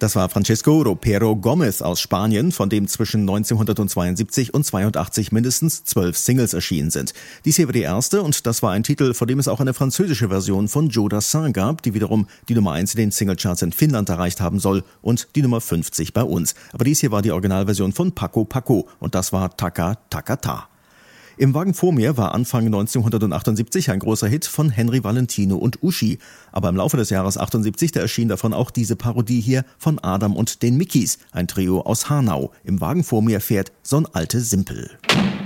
Das war Francisco Ropero Gomez aus Spanien, von dem zwischen 1972 und 82 mindestens 12 Singles erschienen sind. Dies hier war die erste und das war ein Titel, von dem es auch eine französische Version von Joe Dassin gab, die wiederum die Nummer 1 in den Singlecharts in Finnland erreicht haben soll und die Nummer 50 bei uns. Aber dies hier war die Originalversion von Paco Paco und das war Taka Taka Ta. Im Wagen vor mir war Anfang 1978 ein großer Hit von Henry Valentino und Uschi. Aber im Laufe des Jahres 78, da erschien davon auch diese Parodie hier von Adam und den Mickeys, ein Trio aus Hanau. Im Wagen vor mir fährt so'n alte Simpel.